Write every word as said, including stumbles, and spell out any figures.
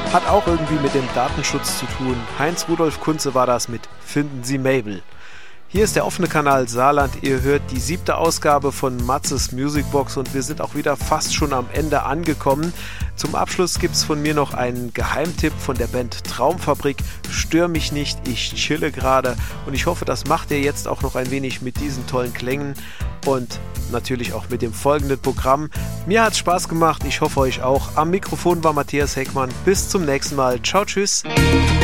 Hat auch irgendwie mit dem Datenschutz zu tun. Heinz Rudolf Kunze war das mit Finden Sie Mabel. Hier ist der offene Kanal Saarland. Ihr hört die siebte Ausgabe von Matzes Musicbox und wir sind auch wieder fast schon am Ende angekommen. Zum Abschluss gibt es von mir noch einen Geheimtipp von der Band Traumfabrik. Stör mich nicht, ich chille gerade. Und ich hoffe, das macht ihr jetzt auch noch ein wenig mit diesen tollen Klängen und natürlich auch mit dem folgenden Programm. Mir hat es Spaß gemacht, ich hoffe euch auch. Am Mikrofon war Matthias Heckmann. Bis zum nächsten Mal. Ciao, tschüss.